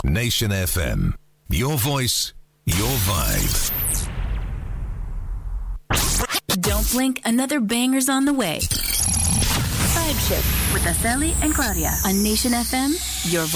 Nation FM. Your voice, your vibe. Don't blink, another banger's on the way. Vibe Shift with Aseli and Claudia on Nation FM. Your voice.